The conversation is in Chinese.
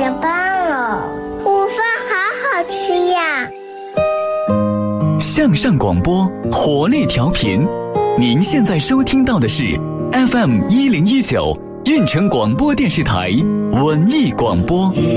点半了，午饭好好吃呀。 向上广播，活力调频。您现在收听到的是 FM 1019运城广播电视台文艺广播。